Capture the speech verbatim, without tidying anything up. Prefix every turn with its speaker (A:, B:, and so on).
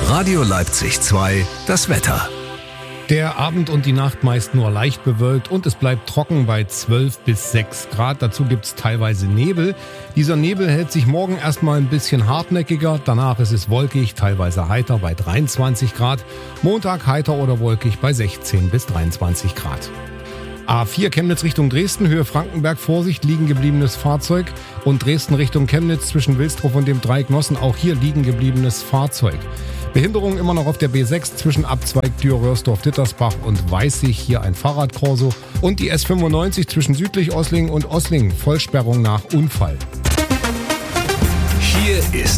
A: Radio Leipzig zwei, das Wetter.
B: Der Abend und die Nacht meist nur leicht bewölkt und es bleibt trocken bei zwölf bis sechs Grad. Dazu gibt's teilweise Nebel. Dieser Nebel hält sich morgen erstmal ein bisschen hartnäckiger. Danach ist es wolkig, teilweise heiter bei dreiundzwanzig Grad. Montag heiter oder wolkig bei sechzehn bis dreiundzwanzig Grad. A vier Chemnitz Richtung Dresden, Höhe Frankenberg, Vorsicht, liegen gebliebenes Fahrzeug. Und Dresden Richtung Chemnitz zwischen Wilsdruff und dem Dreieck Nossen, auch hier liegen gebliebenes Fahrzeug. Behinderung immer noch auf der B sechs zwischen Abzweig Dürr-Röhrsdorf-Dittersbach und Weißig, hier ein Fahrradkorso. Und die S fünfundneunzig zwischen Südlich-Oslingen und Oslingen, Vollsperrung nach Unfall.
A: Hier ist